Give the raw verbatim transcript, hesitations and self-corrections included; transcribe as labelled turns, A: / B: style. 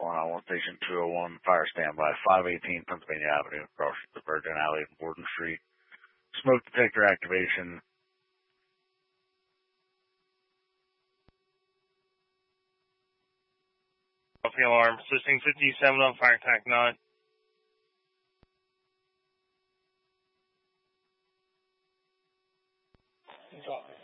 A: one on one station two oh one, fire standby, five eighteen Pennsylvania Avenue, across the Virgin Alley and Borden Street. Smoke detector activation.
B: Off the alarm. Assisting fifty-seven on fire attack nine. Copy.